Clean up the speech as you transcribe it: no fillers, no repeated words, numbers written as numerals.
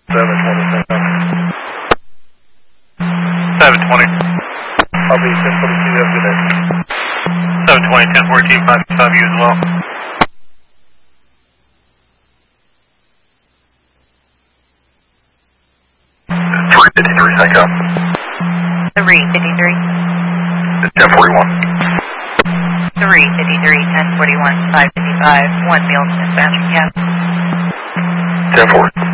720. I'll be 1042, have a good day. 720, 1042, 555 you as well. 353, thank you. 353. 1041. 353, 1041, 555, 1 meal dispatch, yes. 1040.